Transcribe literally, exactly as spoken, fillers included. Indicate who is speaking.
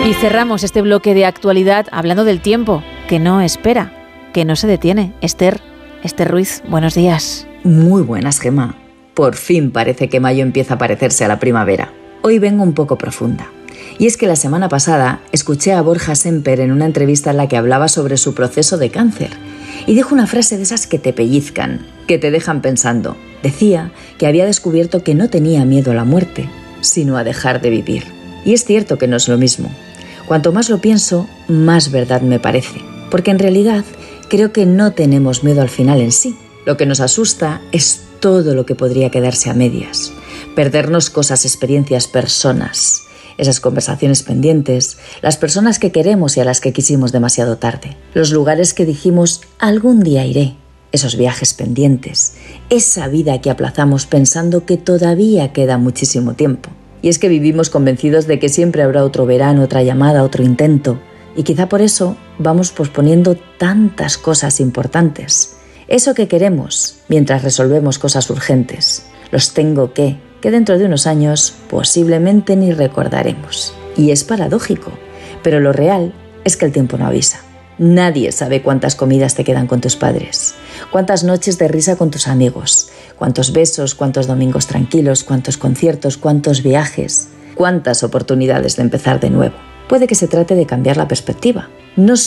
Speaker 1: Y cerramos este bloque de actualidad hablando del tiempo, que no espera, que no se detiene. Esther, Esther Ruiz, buenos días.
Speaker 2: Muy buenas, Gemma. Por fin parece que mayo empieza a parecerse a la primavera. Hoy vengo un poco profunda. Y es que la semana pasada escuché a Borja Semper en una entrevista en la que hablaba sobre su proceso de cáncer. Y dijo una frase de esas que te pellizcan, que te dejan pensando. Decía que había descubierto que no tenía miedo a la muerte, sino a dejar de vivir. Y es cierto que no es lo mismo. Cuanto más lo pienso, más verdad me parece. Porque en realidad creo que no tenemos miedo al final en sí. Lo que nos asusta es todo lo que podría quedarse a medias. Perdernos cosas, experiencias, personas. Esas conversaciones pendientes, las personas que queremos y a las que quisimos demasiado tarde. Los lugares que dijimos algún día iré. Esos viajes pendientes. Esa vida que aplazamos pensando que todavía queda muchísimo tiempo. Y es que vivimos convencidos de que siempre habrá otro verano, otra llamada, otro intento. Y quizá por eso vamos posponiendo tantas cosas importantes. Eso que queremos mientras resolvemos cosas urgentes. Los tengo que, que dentro de unos años posiblemente ni recordaremos. Y es paradójico, pero lo real es que el tiempo no avisa. Nadie sabe cuántas comidas te quedan con tus padres, cuántas noches de risa con tus amigos, cuántos besos, cuántos domingos tranquilos, cuántos conciertos, cuántos viajes, cuántas oportunidades de empezar de nuevo. Puede que se trate de cambiar la perspectiva. No